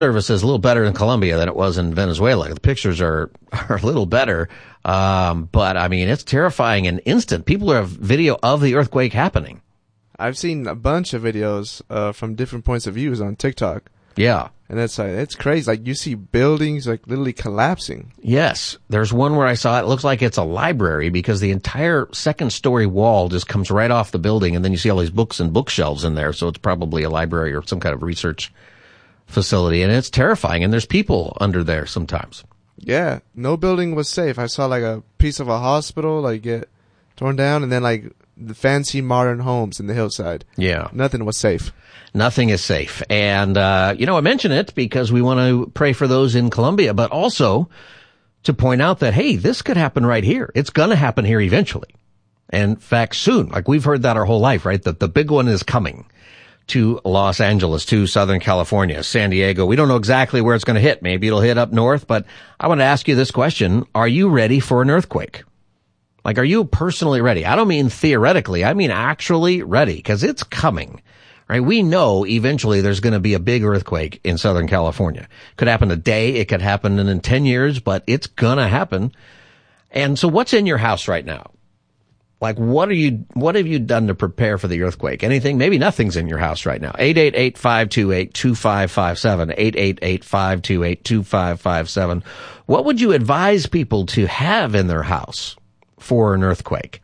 service is a little better in Colombia than it was in Venezuela. The pictures are a little better. But I mean, it's terrifying and instant. People have video of the earthquake happening. I've seen a bunch of videos from different points of views on TikTok. Yeah. And it's crazy. Like, you see buildings like literally collapsing. Yes. There's one where I saw it looks like it's a library because the entire second story wall just comes right off the building, and then you see all these books and bookshelves in there. So it's probably a library or some kind of research facility, and it's terrifying, and there's people under there sometimes. Yeah. No building was safe. I saw like a piece of a hospital like get torn down, and then like the fancy modern homes in the hillside. Yeah. Nothing was safe. Nothing is safe. And, I mention it because we want to pray for those in Colombia, but also to point out that, hey, this could happen right here. It's going to happen here eventually. And in fact, soon. Like, we've heard that our whole life, right? That the big one is coming to Los Angeles, to Southern California, San Diego. We don't know exactly where it's going to hit. Maybe it'll hit up north, but I want to ask you this question. Are you ready for an earthquake? Like, are you personally ready? I don't mean theoretically. I mean actually ready, because it's coming. Right? We know eventually there's going to be a big earthquake in Southern California. Could happen today. It could happen in 10 years, but it's going to happen. And so what's in your house right now? Like, what have you done to prepare for the earthquake? Anything? Maybe nothing's in your house right now. 888-528-2557. 888-528-2557. What would you advise people to have in their house for an earthquake?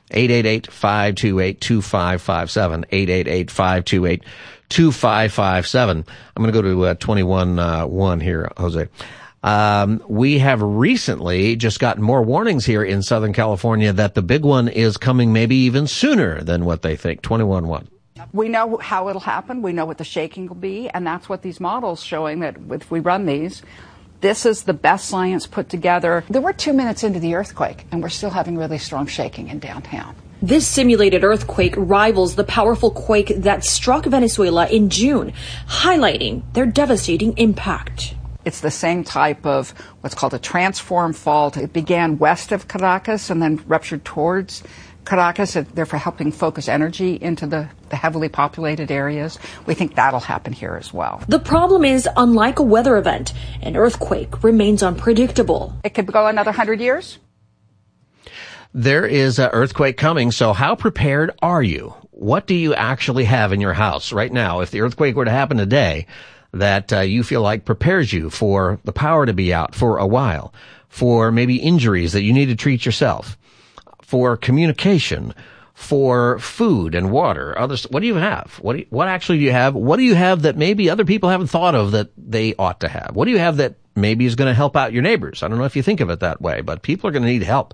888-528-2557. 888-528-2557. I'm going to go to 21-1 here, Jose. We have recently just gotten more warnings here in Southern California that the big one is coming maybe even sooner than what they think. 21-1. We know how it'll happen. We know what the shaking will be. And that's what these models showing that if we run these, this is the best science put together. There were 2 minutes into the earthquake, and we're still having really strong shaking in downtown. This simulated earthquake rivals the powerful quake that struck Venezuela in June, highlighting their devastating impact. It's the same type of what's called a transform fault. It began west of Caracas and then ruptured towards Caracas, therefore helping focus energy into the heavily populated areas. We think that'll happen here as well. The problem is, unlike a weather event, an earthquake remains unpredictable. It could go another 100 years. There is an earthquake coming, so how prepared are you? What do you actually have in your house right now? If the earthquake were to happen today, that you feel like prepares you for the power to be out for a while, for maybe injuries that you need to treat yourself, for communication, for food and water. What do you have? What actually do you have? What do you have that maybe other people haven't thought of that they ought to have? What do you have that maybe is going to help out your neighbors? I don't know if you think of it that way, but people are going to need help.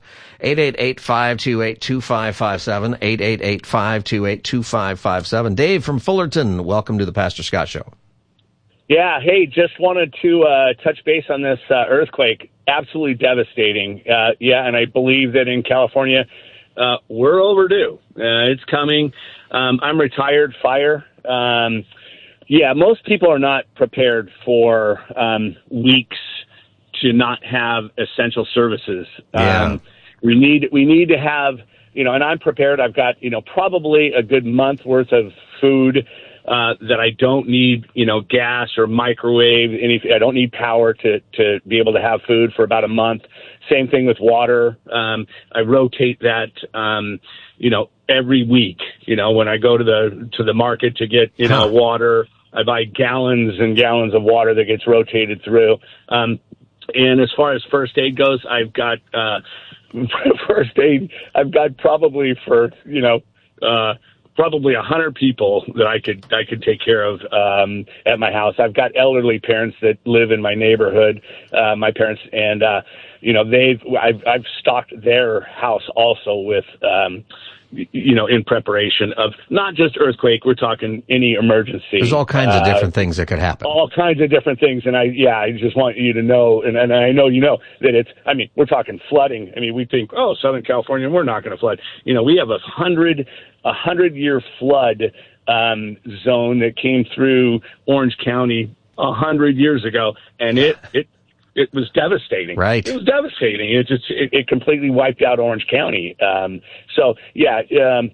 888-528-2557. 888-528-2557. Dave from Fullerton, welcome to the Pastor Scott Show. Yeah, hey, just wanted to touch base on this earthquake. Absolutely devastating. And I believe that in California, we're overdue. It's coming. I'm retired fire. Most people are not prepared for weeks to not have essential services. We need to have, and I'm prepared. I've got, probably a good month worth of food that I don't need, gas or microwave. I don't need power to be able to have food for about a month. Same thing with water. I rotate that, every week. When I go to the market to get, water, I buy gallons and gallons of water that gets rotated through. And as far as first aid goes, I've got first aid. I've got probably for probably 100 people that I could take care of at my house. I've got elderly parents that live in my neighborhood, my parents, and I've stocked their house also with in preparation of not just earthquake. We're talking any emergency. There's all kinds of different things that could happen. All kinds of different things, and I just want you to know, and I know that we're talking flooding. We think, Southern California, we're not going to flood. We have a 100-year flood zone that came through Orange County 100 years ago, and it was devastating. Right. It was devastating. It completely wiped out Orange County.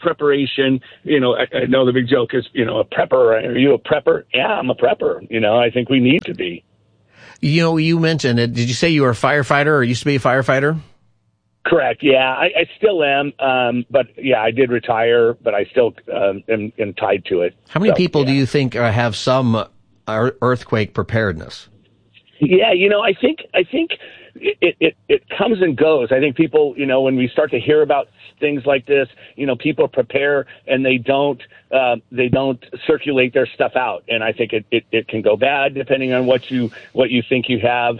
preparation. I know the big joke is, a prepper. Are you a prepper? Yeah, I'm a prepper. I think we need to be. You mentioned it. Did you say you were a firefighter or used to be a firefighter? Correct. Yeah, I still am. But yeah, I did retire, but I still am tied to it. How many people do you think have some earthquake preparedness? Yeah, I think it comes and goes. I think people, when we start to hear about things like this, people prepare and they don't circulate their stuff out. And I think it can go bad depending on what you think you have.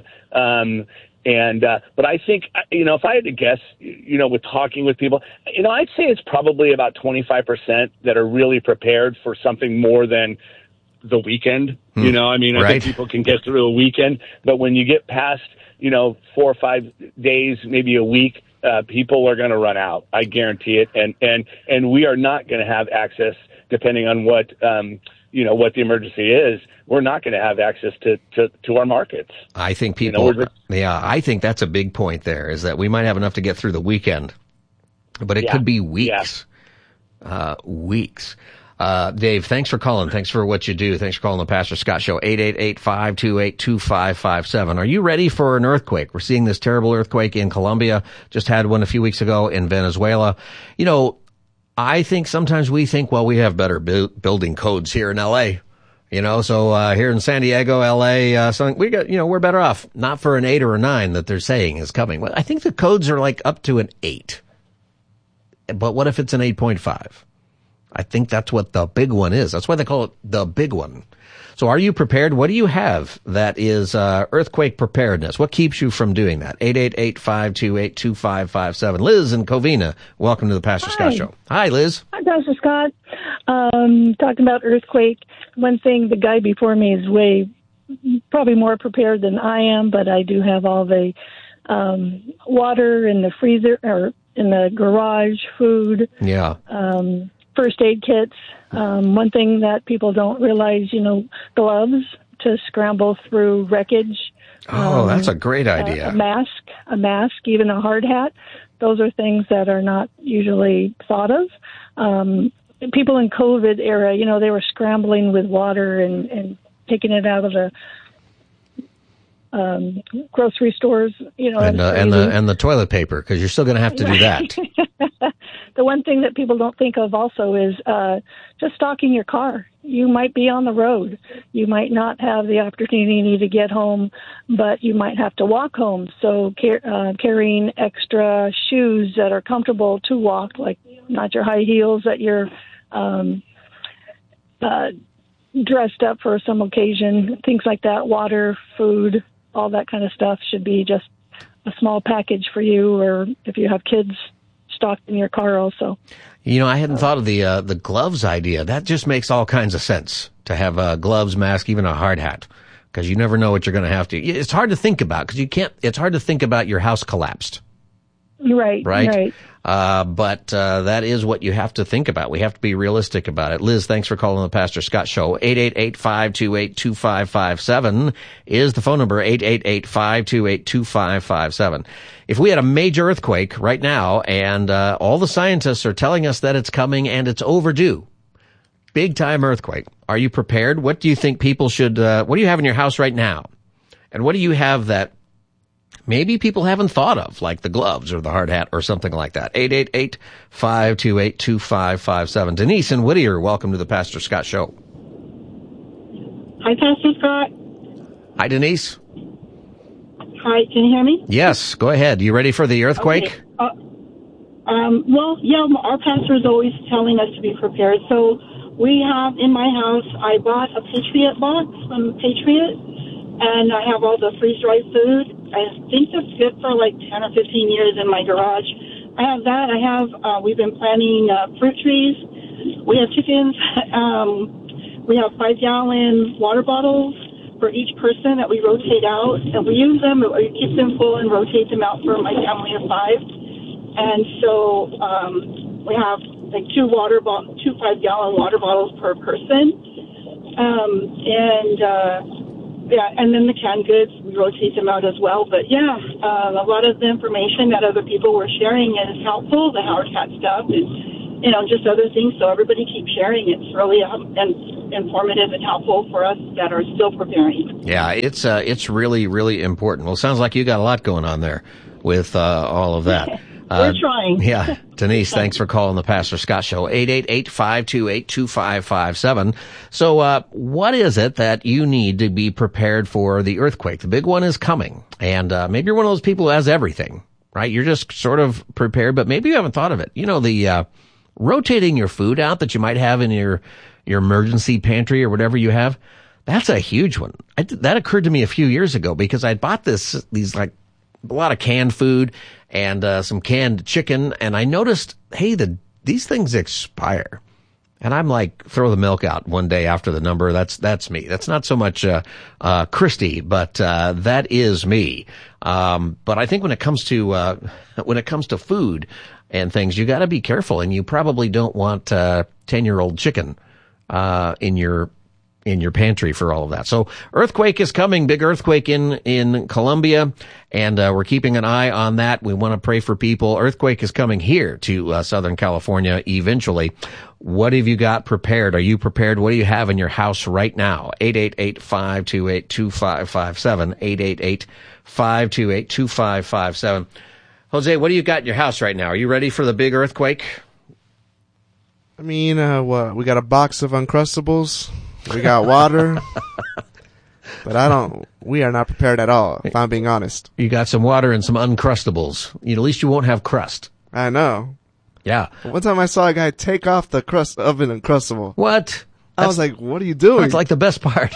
But I think, if I had to guess, with talking with people, I'd say it's probably about 25% that are really prepared for something more than the weekend. I think people can get through a weekend, but when you get past, 4 or 5 days, maybe a week, people are going to run out. I guarantee it. And we are not going to have access, depending on what the emergency is. We're not going to have access to our markets. I think I think that's a big point there, is that we might have enough to get through the weekend, but it could be weeks. Yeah. Weeks. Dave, thanks for calling. Thanks for what you do. Thanks for calling the Pastor Scott Show. 888-528-2557. Are you ready for an earthquake? We're seeing this terrible earthquake in Colombia. Just had one a few weeks ago in Venezuela. I think sometimes we think, well, we have better building codes here in LA. So here in San Diego, LA, we got, we're better off. Not for an 8 or a 9 that they're saying is coming. Well, I think the codes are like up to an 8. But what if it's an 8.5? I think that's what the big one is. That's why they call it the big one. So are you prepared? What do you have that is earthquake preparedness? What keeps you from doing that? 888-528-2557. Liz in Covina, welcome to the Pastor Scott Show. Hi, Liz. Hi, Pastor Scott. Talking about earthquake, one thing, the guy before me is probably more prepared than I am, but I do have all the water in the freezer or in the garage, food. Yeah. First aid kits. One thing that people don't realize, gloves to scramble through wreckage. Oh, that's a great idea. A mask, even a hard hat. Those are things that are not usually thought of. People in COVID era, they were scrambling with water and taking it out of the grocery stores, and the toilet paper, because you're still going to have to do that. The one thing that people don't think of also is just stocking your car. You might be on the road. You might not have the opportunity to get home, but you might have to walk home. So carrying extra shoes that are comfortable to walk, like not your high heels that you're dressed up for some occasion, things like that, water, food, all that kind of stuff should be just a small package for you, or if you have kids, stocked in your car also. I hadn't thought of the gloves idea. That just makes all kinds of sense, to have gloves, mask, even a hard hat, because you never know what you're going to have to. It's hard to think about, because it's hard to think about your house collapsed. Right. But that is what you have to think about. We have to be realistic about it. Liz, thanks for calling the Pastor Scott Show. 888-528-2557 is the phone number, 888-528-2557. If we had a major earthquake right now, and all the scientists are telling us that it's coming and it's overdue, big time earthquake, are you prepared? What do you think people should, what do you have in your house right now? And what do you have that maybe people haven't thought of, like the gloves or the hard hat or something like that? 888-528-2557. Denise in Whittier, welcome to the Pastor Scott Show. Hi, Pastor Scott. Hi, Denise. Hi, can you hear me? Yes, go ahead. You ready for the earthquake? Okay. Our pastor is always telling us to be prepared. So we have in my house, I bought a Patriot box from Patriot, and I have all the freeze-dried food. I think that's good for like 10 or 15 years in my garage. I have that. We've been planting fruit trees. We have chickens. We have 5-gallon water bottles for each person that we rotate out. And we use them, we keep them full and rotate them out for my family of 5. And so we have like 2 5-gallon water bottles per person. And then the canned goods, we rotate them out as well. But a lot of the information that other people were sharing is helpful. The hard hat stuff is just other things. So everybody keep sharing. It's really informative and helpful for us that are still preparing. Yeah, it's really, really important. Well, it sounds like you got a lot going on there with all of that. We're trying. Yeah. Denise, thanks for calling the Pastor Scott Show, 888-528-2557. So, what is it that you need to be prepared for the earthquake? The big one is coming. And, maybe you're one of those people who has everything, right? You're just sort of prepared, but maybe you haven't thought of it. The, rotating your food out that you might have in your emergency pantry or whatever you have, that's a huge one. That occurred to me a few years ago because I bought these like a lot of canned food and some canned chicken, and I noticed, hey, these things expire. And I'm like, throw the milk out one day after the number. That's me. That's not so much Christy, but that is me. But I think when it comes to food and things, you got to be careful, and you probably don't want 10-year-old chicken in your pantry for all of that. So earthquake is coming, big earthquake in Colombia, and we're keeping an eye on that. We want to pray for people. Earthquake is coming here to Southern California eventually. What have you got prepared? Are you prepared? What do you have in your house right now? 888-528-2557, 888-528-2557. Jose, what do you got in your house right now? Are you ready for the big earthquake? I mean, we got a box of Uncrustables. We got water. But we are not prepared at all, if I'm being honest. You got some water and some Uncrustables. At least you won't have crust. I know. Yeah. One time I saw a guy take off the crust of an Uncrustable. What? I was like, what are you doing? That's like the best part.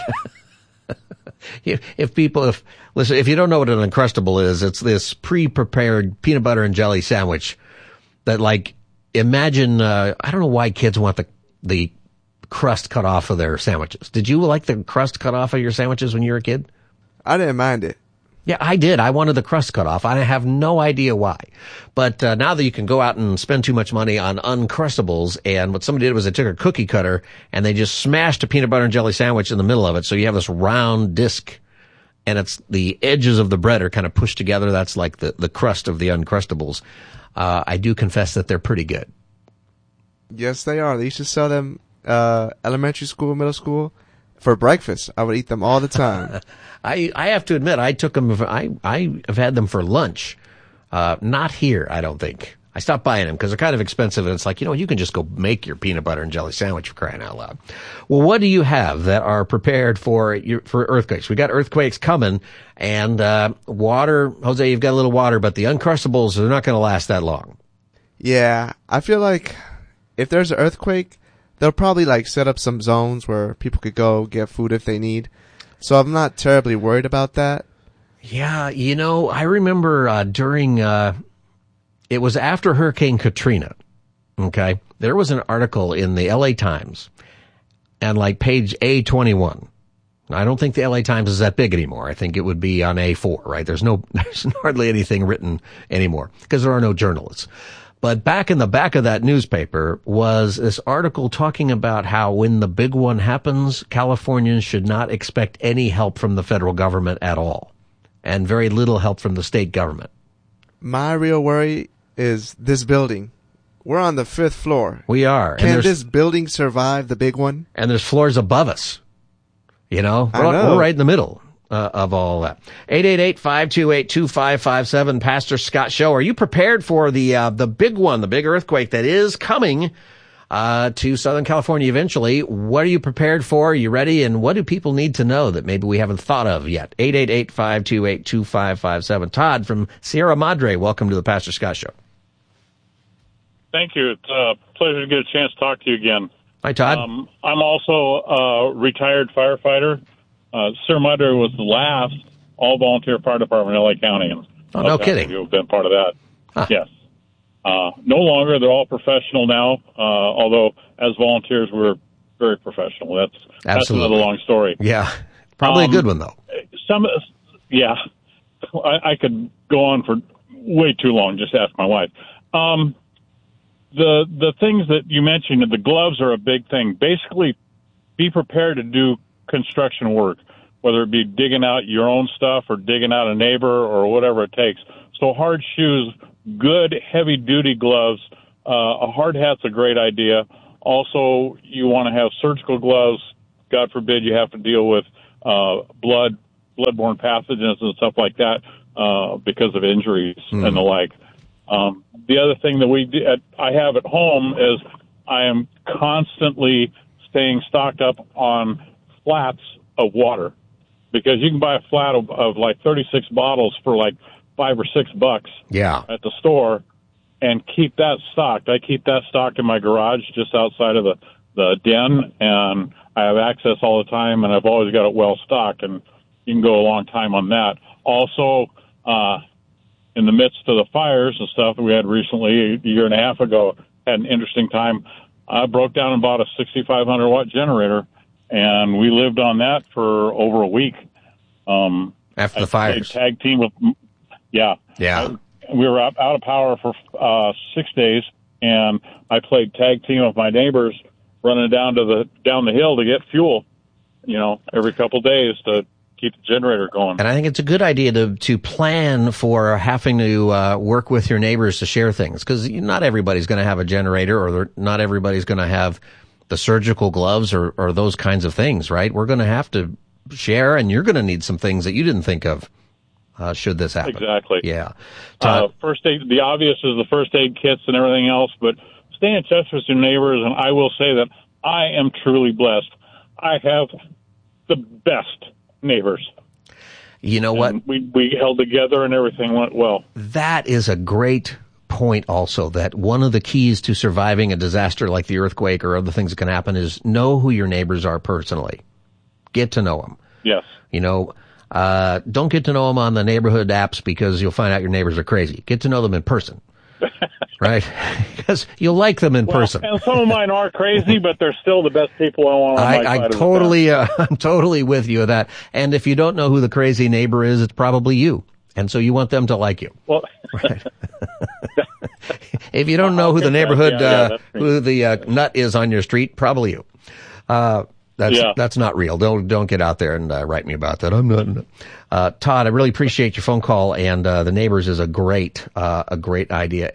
If you don't know what an Uncrustable is, it's this pre-prepared peanut butter and jelly sandwich that, like, imagine, I don't know why kids want the crust cut off of their sandwiches. Did you like the crust cut off of your sandwiches when you were a kid? I didn't mind it. Yeah, I did. I wanted the crust cut off. I have no idea why. But now that you can go out and spend too much money on Uncrustables, and what somebody did was they took a cookie cutter and they just smashed a peanut butter and jelly sandwich in the middle of it. So you have this round disc, and it's the edges of the bread are kind of pushed together. That's like the crust of the Uncrustables. I do confess that they're pretty good. Yes, they are. They used to sell them elementary school, middle school, for breakfast. I would eat them all the time. I have to admit, I took them. I have had them for lunch. Not here, I don't think. I stopped buying them because they're kind of expensive, and it's like, you can just go make your peanut butter and jelly sandwich, for crying out loud. Well, what do you have that are prepared for earthquakes? We got earthquakes coming, and water. Jose, you've got a little water, but the Uncrustables, they're not going to last that long. Yeah, I feel like if there's an earthquake, they'll probably set up some zones where people could go get food if they need. So I'm not terribly worried about that. Yeah, I remember during it was after Hurricane Katrina. Okay, there was an article in the LA Times, and page A21. I don't think the LA Times is that big anymore. I think it would be on A4, right? There's hardly anything written anymore because there are no journalists. But back in the back of that newspaper was this article talking about how when the big one happens, Californians should not expect any help from the federal government at all, and very little help from the state government. My real worry is this building. We're on the 5th floor. We are. Can this building survive the big one? And there's floors above us. We're right in the middle of all that. 888-528-2557, Pastor Scott Show. Are you prepared for the big one, the big earthquake that is coming to Southern California eventually? What are you prepared for? Are you ready? And what do people need to know that maybe we haven't thought of yet? 888-528-2557. Todd from Sierra Madre, welcome to the Pastor Scott Show. Thank you. It's a pleasure to get a chance to talk to you again. Hi, Todd. I'm also a retired firefighter. Sierra Madre was the last all-volunteer fire department in L.A. County. And no kidding. You've been part of that. Huh. Yes. No longer. They're all professional now, although as volunteers, we're very professional. That's another long story. Yeah. Probably a good one, though. Yeah. I could go on for way too long. Just ask my wife. The things that you mentioned, the gloves are a big thing. Basically, be prepared to do construction work, whether it be digging out your own stuff or digging out a neighbor or whatever it takes. So hard shoes, good heavy-duty gloves a hard hat's a great idea. Also, you want to have surgical gloves. God forbid you have to deal with bloodborne pathogens and stuff like that because of injuries and the like. The other thing that I have at home is I am constantly staying stocked up on flats of water, because you can buy a flat of like 36 bottles for like $5 or $6 at the store and keep that stocked. I keep that stocked in my garage just outside of the den, and I have access all the time, and I've always got it well stocked, and you can go a long time on that. Also, in the midst of the fires and stuff that we had recently, a year and a half ago, had an interesting time. I broke down and bought a 6,500 watt generator, and we lived on that for over a week. After the fires. Tag team with, we were out of power for 6 days, and I played tag team with my neighbors, running down the hill to get fuel, every couple of days to keep the generator going. And I think it's a good idea to plan for having to work with your neighbors to share things, because not everybody's going to have a generator, or not everybody's going to have the surgical gloves or those kinds of things, right? We're going to have to share, and you're going to need some things that you didn't think of should this happen. Exactly. Yeah. First aid, the obvious is the first aid kits and everything else, but stay in touch with your neighbors, and I will say that I am truly blessed. I have the best neighbors. You know what? We held together and everything went well. That is a great point also, that one of the keys to surviving a disaster like the earthquake or other things that can happen is know who your neighbors are personally. Get to know them. Yes. Don't get to know them on the neighborhood apps, because you'll find out your neighbors are crazy. Get to know them in person. Right? Because you'll like them in person. And some of mine are crazy, but they're still the best people I want on my side of the fence. I'm totally with you with that. And if you don't know who the crazy neighbor is, it's probably you. And so you want them to like you. Well, right. If you don't know who the neighborhood, who the nut is on your street, probably you. That's not real. Don't get out there and write me about that. I'm not. Todd, I really appreciate your phone call, and the neighbors is a great idea.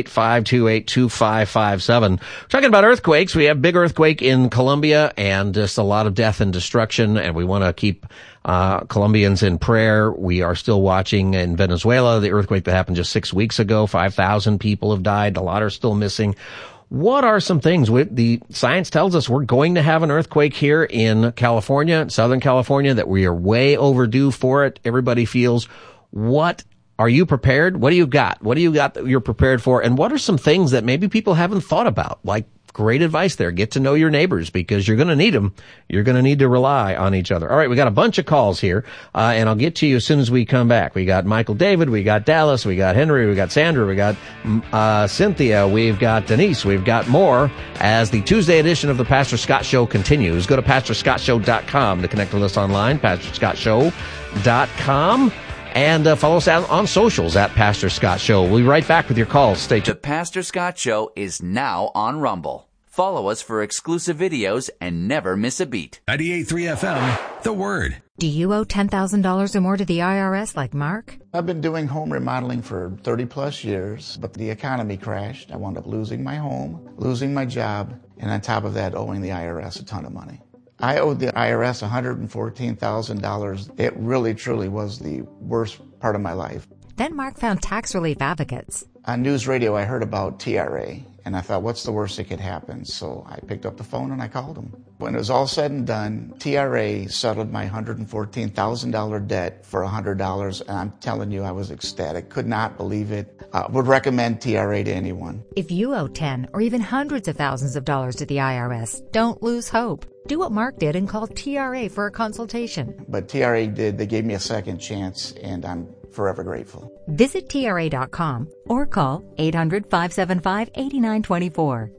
888-528-2557. We're talking about earthquakes. We have big earthquake in Colombia, and just a lot of death and destruction, and we want to keep Colombians in prayer. We are still watching in Venezuela, the earthquake that happened just 6 weeks ago. 5,000 people have died. A lot are still missing. What are some things? The science tells us we're going to have an earthquake here in California, Southern California, that we are way overdue for it. Everybody feels. What are you prepared? What do you got? What do you got that you're prepared for? And what are some things that maybe people haven't thought about? Like, great advice there. Get to know your neighbors, because you're going to need them. You're going to need to rely on each other. All right, we got a bunch of calls here, and I'll get to you as soon as we come back. We got Michael David, we got Dallas, we got Henry, we got Sandra, we got Cynthia, we've got Denise, we've got more as the Tuesday edition of the Pastor Scott Show continues. Go to PastorScottShow.com to connect with us online, PastorScottShow.com. And follow us out on socials at Pastor Scott Show. We'll be right back with your calls. Stay tuned. The Pastor Scott Show is now on Rumble. Follow us for exclusive videos and never miss a beat. 98.3 FM, The Word. Do you owe $10,000 or more to the IRS like Mark? I've been doing home remodeling for 30 plus years, but the economy crashed. I wound up losing my home, losing my job, and on top of that, owing the IRS a ton of money. I owed the IRS $114,000. It really, truly was the worst part of my life. Then Mark found tax relief advocates. On news radio, I heard about TRA, and I thought, what's the worst that could happen? So I picked up the phone and I called them. When it was all said and done, TRA settled my $114,000 debt for $100, and I'm telling you, I was ecstatic. Could not believe it. Would recommend TRA to anyone. If you owe 10 or even hundreds of thousands of dollars to the IRS, don't lose hope. Do what Mark did and call TRA for a consultation. But TRA did. They gave me a second chance, and I'm forever grateful. Visit TRA.com or call 800-575-8924.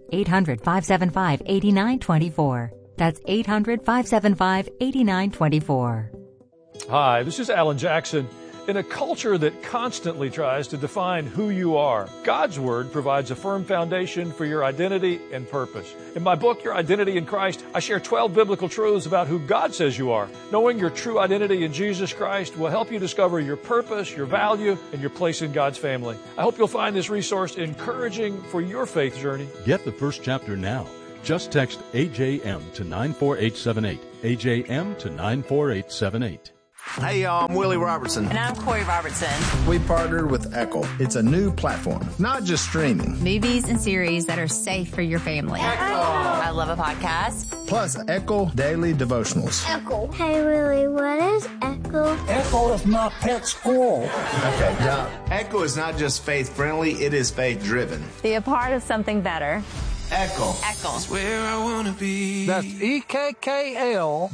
800-575-8924. That's 800-575-8924. Hi, this is Alan Jackson. In a culture that constantly tries to define who you are, God's Word provides a firm foundation for your identity and purpose. In my book, Your Identity in Christ, I share 12 biblical truths about who God says you are. Knowing your true identity in Jesus Christ will help you discover your purpose, your value, and your place in God's family. I hope you'll find this resource encouraging for your faith journey. Get the first chapter now. Just text AJM to 94878. AJM to 94878. Hey, y'all, I'm Willie Robertson. And I'm Corey Robertson. We partnered with Echo. It's a new platform, not just streaming. Movies and series that are safe for your family. Echo. I love a podcast. Plus, Echo Daily Devotionals. Echo. Hey, Willie, what is Echo? Echo is not pet squirrel. Okay, yeah. Echo is not just faith-friendly, it is faith-driven. Be a part of something better. Echo. Echo. That's where I want to be. That's EKKL.com.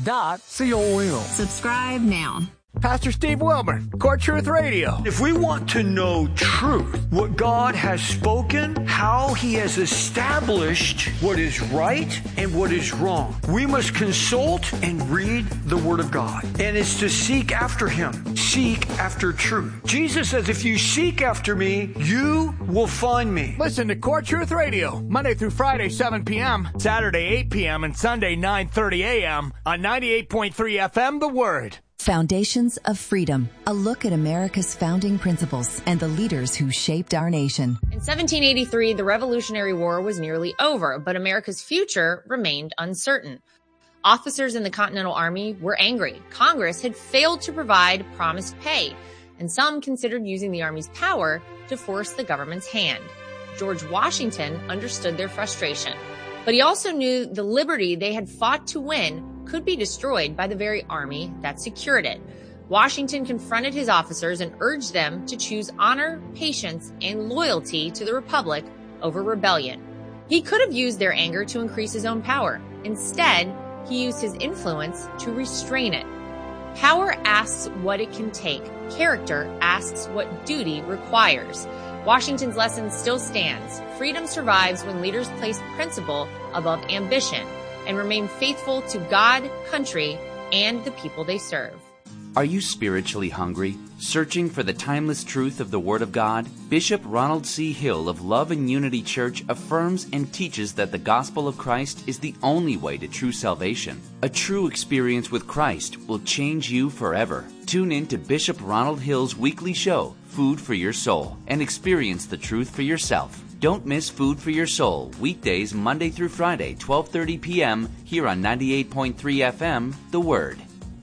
Subscribe now. Pastor Steve Wilmer, Core Truth Radio. If we want to know truth, what God has spoken, how He has established what is right and what is wrong, we must consult and read the Word of God. And it's to seek after Him, seek after truth. Jesus says, if you seek after me, you will find me. Listen to Core Truth Radio, Monday through Friday, 7 p.m., Saturday, 8 p.m., and Sunday, 9:30 a.m. on 98.3 FM, The Word. Foundations of Freedom, a look at America's founding principles and the leaders who shaped our nation. In 1783, the Revolutionary War was nearly over, but America's future remained uncertain. Officers in the Continental Army were angry. Congress had failed to provide promised pay, and some considered using the Army's power to force the government's hand. George Washington understood their frustration, but he also knew the liberty they had fought to win could be destroyed by the very army that secured it. Washington confronted his officers and urged them to choose honor, patience, and loyalty to the Republic over rebellion. He could have used their anger to increase his own power. Instead, he used his influence to restrain it. Power asks what it can take. Character asks what duty requires. Washington's lesson still stands. Freedom survives when leaders place principle above ambition and remain faithful to God, country, and the people they serve. Are you spiritually hungry? Searching for the timeless truth of the Word of God? Bishop Ronald C. Hill of Love and Unity Church affirms and teaches that the gospel of Christ is the only way to true salvation. A true experience with Christ will change you forever. Tune in to Bishop Ronald Hill's weekly show, Food for Your Soul, and experience the truth for yourself. Don't miss Food for Your Soul, weekdays Monday through Friday, 12:30 p.m. here on 98.3 FM, The Word.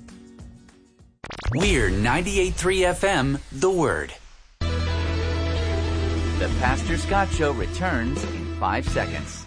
We're 98.3 FM, The Word. The Pastor Scott Show returns in 5 seconds.